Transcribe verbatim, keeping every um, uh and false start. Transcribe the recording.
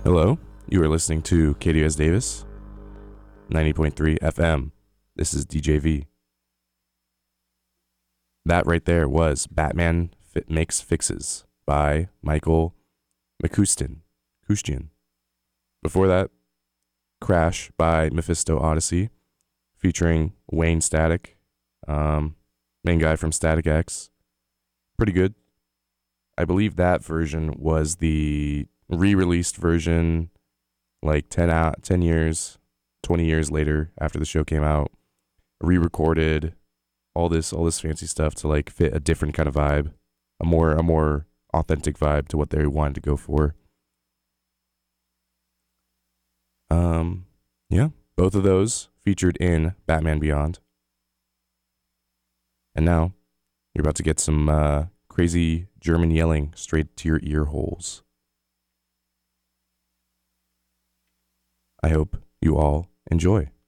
Hello, you are listening to K D S Davis, ninety point three F M. This is D J V. That right there was Batman Fit Makes Fixes by Michael McCuistion. Custian. Before that, Crash by Mephisto Odyssey, featuring Wayne Static, um, main guy from Static X. Pretty good. I believe that version was the re-released version, like ten out, ten years, twenty years later after the show came out. Re-recorded all this, all this fancy stuff to like fit a different kind of vibe, a more, a more authentic vibe to what they wanted to go for. Um, yeah, both of those featured in Batman Beyond. And now you're about to get some uh, crazy German yelling straight to your ear holes. I hope you all enjoy.